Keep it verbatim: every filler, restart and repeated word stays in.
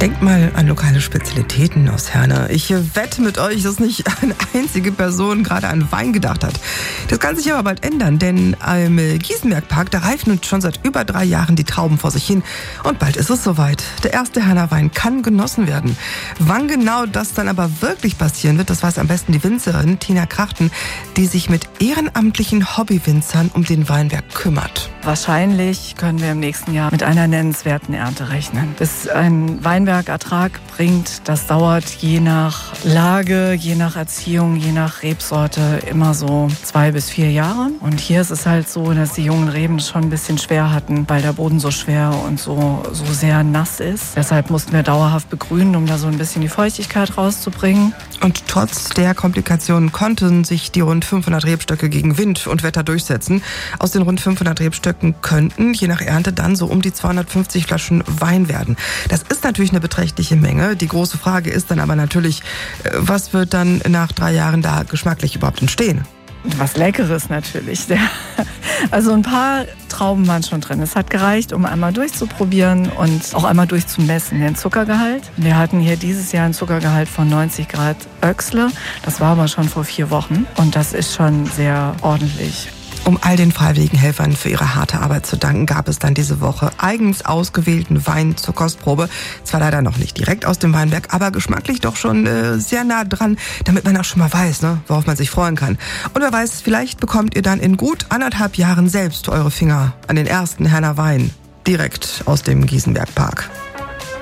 Denkt mal an lokale Spezialitäten aus Herne. Ich wette mit euch, dass nicht eine einzige Person gerade an Wein gedacht hat. Das kann sich aber bald ändern, denn im Giesenbergpark, da reifen nun schon seit über drei Jahren die Trauben vor sich hin. Und bald ist es soweit. Der erste Herner Wein kann genossen werden. Wann genau das dann aber wirklich passieren wird, das weiß am besten die Winzerin Tina Krachten, die sich mit ehrenamtlichen Hobbywinzern um den Weinberg kümmert. Wahrscheinlich können wir im nächsten Jahr mit einer nennenswerten Ernte rechnen. Bis ein Weinberg Ertrag bringt, das dauert je nach Lage, je nach Erziehung, je nach Rebsorte immer so zwei bis vier Jahre. Und hier ist es halt so, dass die jungen Reben es schon ein bisschen schwer hatten, weil der Boden so schwer und so, so sehr nass ist. Deshalb mussten wir dauerhaft begrünen, um da so ein bisschen die Feuchtigkeit rauszubringen. Und trotz der Komplikationen konnten sich die rund fünfhundert Rebstöcke gegen Wind und Wetter durchsetzen. Aus den rund fünfhundert Rebstöcken könnten je nach Ernte dann so um die zweihundertfünfzig Flaschen Wein werden. Das ist natürlich eine beträchtliche Menge. Die große Frage ist dann aber natürlich, was wird dann nach drei Jahren da geschmacklich überhaupt entstehen? Was Leckeres natürlich. Also ein paar Trauben waren schon drin. Es hat gereicht, um einmal durchzuprobieren und auch einmal durchzumessen, den Zuckergehalt. Wir hatten hier dieses Jahr einen Zuckergehalt von neunzig Grad Öchsle. Das war aber schon vor vier Wochen und das ist schon sehr ordentlich. Um all den freiwilligen Helfern für ihre harte Arbeit zu danken, gab es dann diese Woche eigens ausgewählten Wein zur Kostprobe. Zwar leider noch nicht direkt aus dem Weinberg, aber geschmacklich doch schon äh, sehr nah dran, damit man auch schon mal weiß, ne, worauf man sich freuen kann. Und wer weiß, vielleicht bekommt ihr dann in gut anderthalb Jahren selbst eure Finger an den ersten Herner Wein direkt aus dem Giesenbergpark.